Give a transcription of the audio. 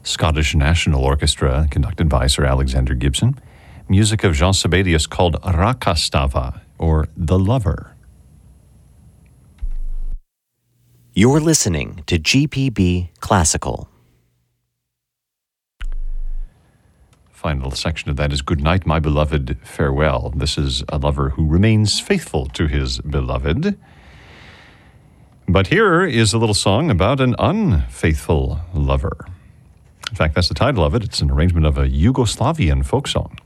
Scottish National Orchestra, conducted by Sir Alexander Gibson. Music of Jean Sibelius called Rakastava, or The Lover. You're listening to GPB Classical. Final section of that is Good Night, My Beloved, Farewell. This is a lover who remains faithful to his beloved. But here is a little song about an unfaithful lover. In fact, that's the title of it. It's an arrangement of a Yugoslavian folk song.